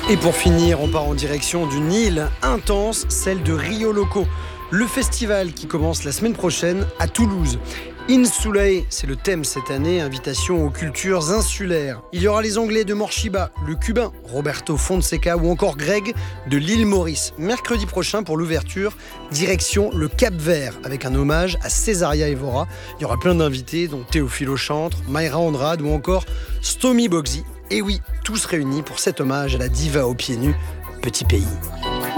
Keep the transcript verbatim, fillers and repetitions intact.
Et pour finir, on part en direction d'une île intense, celle de Rio Loco. Le festival qui commence la semaine prochaine à Toulouse. Insulae, c'est le thème cette année, invitation aux cultures insulaires. Il y aura les Anglais de Morchiba, le Cubain Roberto Fonseca ou encore Greg de l'île Maurice. Mercredi prochain pour l'ouverture, direction le Cap-Vert avec un hommage à Césaria Évora. Il y aura plein d'invités dont Théophile Auchantre, Mayra Andrade ou encore Stomy Bogsy. Et oui, tous réunis pour cet hommage à la diva aux pieds nus, Petit Pays.